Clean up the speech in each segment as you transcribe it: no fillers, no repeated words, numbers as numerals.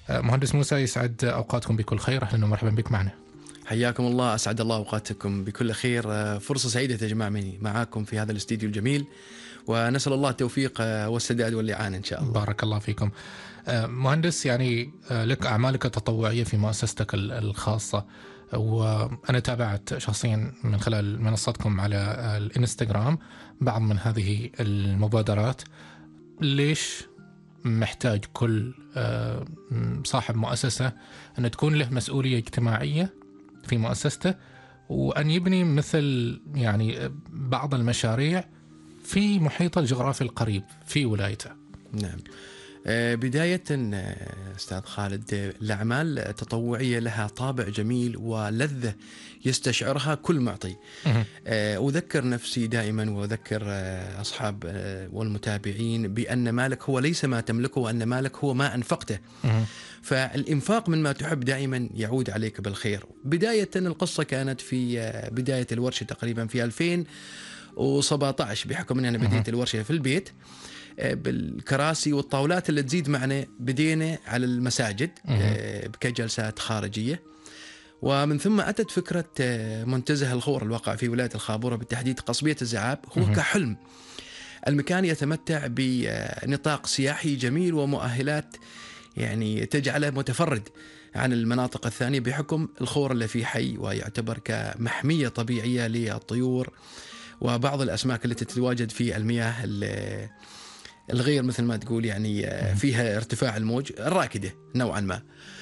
مهندس موسى، يسعد أوقاتكم بكل خير، أهلا ومرحبا بك معنا. حياكم الله، أسعد الله أوقاتكم بكل خير. فرصة سعيدة تجمع مني معاكم في هذا الاستديو الجميل، ونسأل الله التوفيق والسداد والإعانة إن شاء الله. بارك الله فيكم. مهندس، يعني لك أعمالك التطوعية في مؤسستك الخاصة، وأنا تابعت شخصيا من خلال منصتكم على الإنستغرام بعض من هذه المبادرات. ليش محتاج كل صاحب مؤسسة أن تكون له مسؤولية اجتماعية في مؤسسته، وأن يبني مثل يعني بعض المشاريع في محيط الجغرافي القريب في ولايته؟ نعم، بداية أستاذ خالد، الأعمال التطوعية لها طابع جميل ولذة يستشعرها كل معطي. أذكر نفسي دائما وأذكر أصحاب والمتابعين بأن مالك هو ليس ما تملكه، وأن مالك هو ما أنفقته. فالإنفاق من ما تحب دائما يعود عليك بالخير. بداية القصة كانت في بداية الورشة تقريبا في 2017، بحكم أني أنا بديت الورشة في البيت بالكراسي والطاولات اللي تزيد معنا. بدينا على المساجد كجلسات خارجية، ومن ثم أتت فكرة منتزه الخور الواقع في ولاية الخابورة، بالتحديد قصبية الزعاب. هو كحلم المكان يتمتع بنطاق سياحي جميل ومؤهلات يعني تجعله متفرد عن المناطق الثانية، بحكم الخور اللي فيه حي ويعتبر كمحمية طبيعية للطيور وبعض الأسماك التي تتواجد في المياه الغير مثل ما تقول، يعني فيها ارتفاع الموج الراكدة نوعا ما.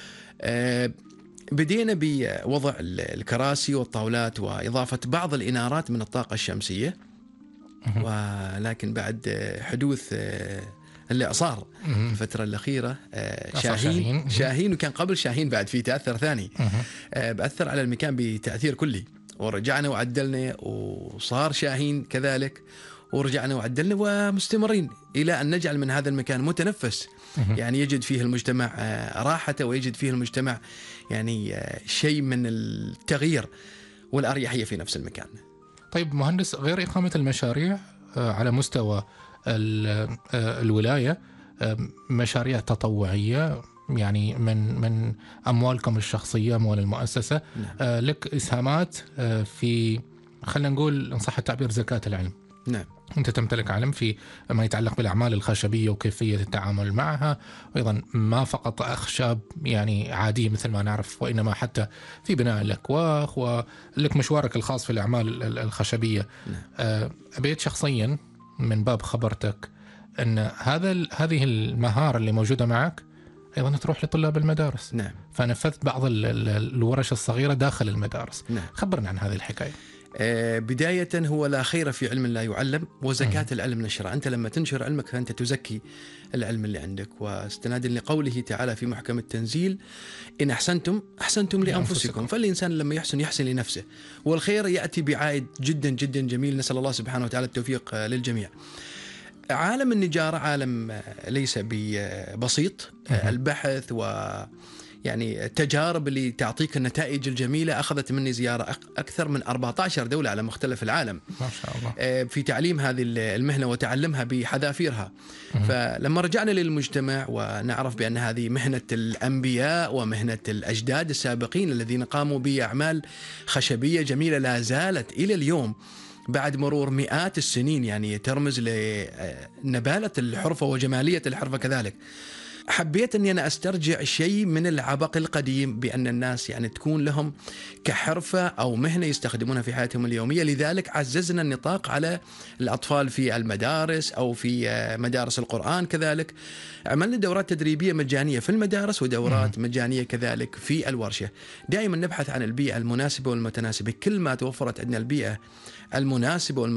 بدينا بوضع الكراسي والطاولات وإضافة بعض الإنارات من الطاقة الشمسية، ولكن بعد حدوث الإعصار الفترة الأخيرة شاهين وكان قبل شاهين بعد في تأثر ثاني بأثر على المكان بتأثير كلي، ورجعنا وعدلنا وصار شاهين كذلك، ورجعنا وعدلنا ومستمرين إلى أن نجعل من هذا المكان متنفس، يعني يجد فيه المجتمع راحته، ويجد فيه المجتمع يعني شيء من التغيير والأريحية في نفس المكان. طيب مهندس، غير إقامة المشاريع على مستوى الولاية، مشاريع تطوعية يعني من أموالكم الشخصية، أموال المؤسسة، لك إسهامات في، خلينا نقول إن صح التعبير، زكاة العلم. نعم، أنت تمتلك علم في ما يتعلق بالأعمال الخشبية وكيفية التعامل معها، وأيضا ما فقط أخشاب يعني عادية مثل ما نعرف، وإنما حتى في بناء الأكواخ، ولك مشوارك الخاص في الأعمال الخشبية. أبيت شخصيا من باب خبرتك أن هذه المهارة اللي موجودة معك أيضا تروح لطلاب المدارس. نعم، فنفذت بعض الورش الصغيرة داخل المدارس. نعم. خبرنا عن هذه الحكاية. بداية هو لا خير في علم لا يعلم، وزكاة العلم نشره. أنت لما تنشر علمك فأنت تزكي العلم اللي عندك، واستنادا لقوله تعالى في محكم التنزيل: إن أحسنتم أحسنتم لأنفسكم. فالإنسان لما يحسن لنفسه، والخير يأتي بعائد جدا جدا جميل. نسأل الله سبحانه وتعالى التوفيق للجميع. عالم النجارة عالم ليس بسيط. البحث يعني التجارب اللي تعطيك النتائج الجميلة. أخذت مني زيارة أكثر من 14 دولة على مختلف العالم ما شاء الله في تعليم هذه المهنة وتعلمها بحذافيرها. فلما رجعنا للمجتمع ونعرف بأن هذه مهنة الأنبياء ومهنة الأجداد السابقين الذين قاموا بأعمال خشبية جميلة لا زالت إلى اليوم بعد مرور مئات السنين، يعني ترمز لنبالة الحرفة وجمالية الحرفة كذلك. حبيت أني أنا أسترجع شيء من العبق القديم، بأن الناس يعني تكون لهم كحرفة أو مهنة يستخدمونها في حياتهم اليومية. لذلك عززنا النطاق على الأطفال في المدارس أو في مدارس القرآن. كذلك عملنا دورات تدريبية مجانية في المدارس، ودورات مجانية كذلك في الورشة. دائما نبحث عن البيئة المناسبة والمتناسبة. كل ما توفرت عندنا البيئة المناسبة